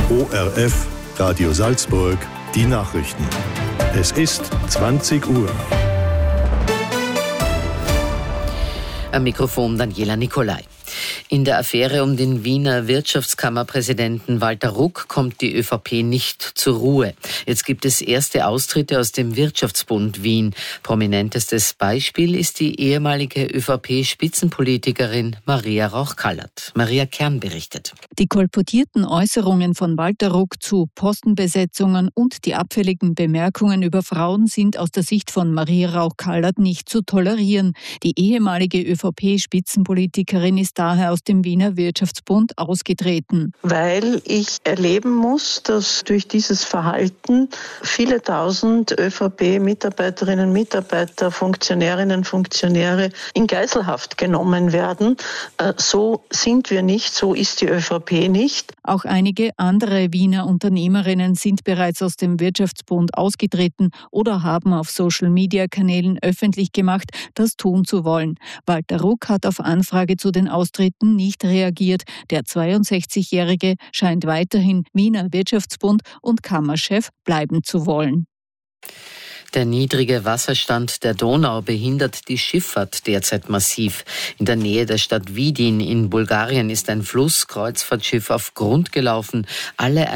ORF Radio Salzburg, die Nachrichten. Es ist 20 Uhr. Am Mikrofon Daniela Nicolai. In der Affäre um den Wiener Wirtschaftskammerpräsidenten Walter Ruck kommt die ÖVP nicht zur Ruhe. Jetzt gibt es erste Austritte aus dem Wirtschaftsbund Wien. Prominentestes Beispiel ist die ehemalige ÖVP-Spitzenpolitikerin Maria Rauch-Kallert. Maria Kern berichtet. Die kolportierten Äußerungen von Walter Ruck zu Postenbesetzungen und die abfälligen Bemerkungen über Frauen sind aus der Sicht von Maria Rauch-Kallert nicht zu tolerieren. Die ehemalige ÖVP-Spitzenpolitikerin ist daher aus dem Wiener Wirtschaftsbund ausgetreten. Weil ich erleben muss, dass durch dieses Verhalten viele tausend ÖVP-Mitarbeiterinnen, Mitarbeiter, Funktionärinnen, Funktionäre in Geiselhaft genommen werden. So sind wir nicht, so ist die ÖVP nicht. Auch einige andere Wiener Unternehmerinnen sind bereits aus dem Wirtschaftsbund ausgetreten oder haben auf Social-Media-Kanälen öffentlich gemacht, das tun zu wollen. Walter Ruck hat auf Anfrage zu den Austritten nicht reagiert. Der 62-Jährige scheint weiterhin Wiener Wirtschaftsbund und Kammerchef bleiben zu wollen. Der niedrige Wasserstand der Donau behindert die Schifffahrt derzeit massiv. In der Nähe der Stadt Vidin in Bulgarien ist ein Flusskreuzfahrtschiff auf Grund gelaufen. Alle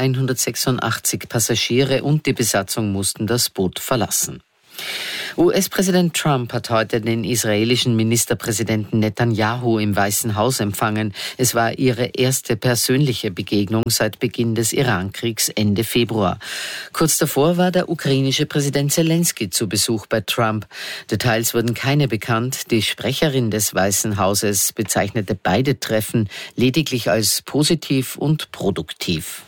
186 Passagiere und die Besatzung mussten das Boot verlassen. US-Präsident Trump hat heute den israelischen Ministerpräsidenten Netanyahu im Weißen Haus empfangen. Es war ihre erste persönliche Begegnung seit Beginn des Irankriegs Ende Februar. Kurz davor war der ukrainische Präsident Zelensky zu Besuch bei Trump. Details wurden keine bekannt. Die Sprecherin des Weißen Hauses bezeichnete beide Treffen lediglich als positiv und produktiv.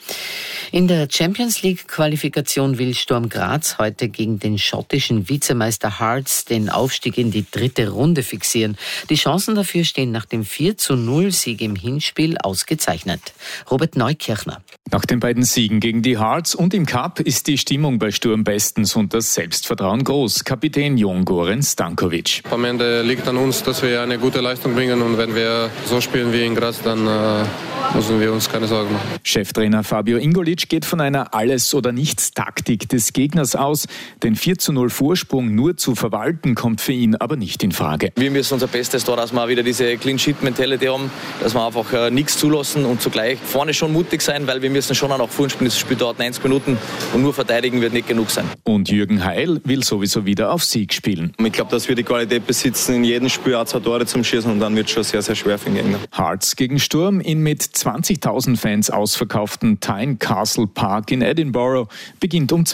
In der Champions-League-Qualifikation will Sturm Graz heute gegen den schottischen Vizemeister Hearts den Aufstieg in die dritte Runde fixieren. Die Chancen dafür stehen nach dem 4:0-Sieg im Hinspiel ausgezeichnet. Robert Neukirchner. Nach den beiden Siegen gegen die Hearts und im Cup ist die Stimmung bei Sturm bestens und das Selbstvertrauen groß. Kapitän Jon Goran Stankovic. Am Ende liegt an uns, dass wir eine gute Leistung bringen und wenn wir so spielen wie in Graz, dann müssen wir uns keine Sorgen machen. Cheftrainer Fabio Ingolic geht von einer Alles-oder-Nichts-Taktik des Gegners aus. Den 4:0 Vorsprung nur zu verwalten, kommt für ihn aber nicht in Frage. Wir müssen unser Bestes tun, dass wir wieder diese Clean-Sheet-Mentality haben, dass wir einfach nichts zulassen und zugleich vorne schon mutig sein, weil wir müssen schon auch nach vorne spielen. Das Spiel dauert 90 Minuten und nur verteidigen wird nicht genug sein. Und Jürgen Heil will sowieso wieder auf Sieg spielen. Ich glaube, dass wir die Qualität besitzen, in jedem Spiel auch 2 Tore zum Schießen und dann wird es schon sehr, sehr schwer für den Gegner. Hearts gegen Sturm in mit 20.000 Fans ausverkauften Tyne Castle Park in Edinburgh beginnt um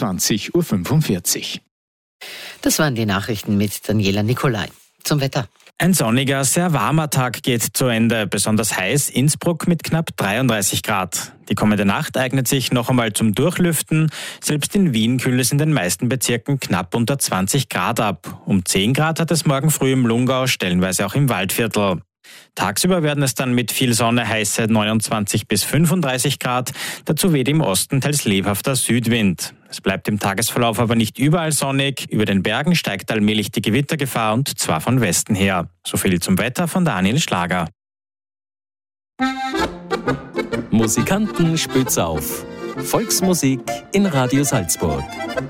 20:45 Uhr. Das waren die Nachrichten mit Daniela Nicolai. Zum Wetter. Ein sonniger, sehr warmer Tag geht zu Ende. Besonders heiß Innsbruck mit knapp 33 Grad. Die kommende Nacht eignet sich noch einmal zum Durchlüften. Selbst in Wien kühlt es in den meisten Bezirken knapp unter 20 Grad ab. Um 10 Grad hat es morgen früh im Lungau, stellenweise auch im Waldviertel. Tagsüber werden es dann mit viel Sonne heiße 29 bis 35 Grad. Dazu weht im Osten teils lebhafter Südwind. Es bleibt im Tagesverlauf aber nicht überall sonnig. Über den Bergen steigt allmählich die Gewittergefahr und zwar von Westen her. So viel zum Wetter von Daniel Schlager. Musikanten spitz auf. Volksmusik in Radio Salzburg.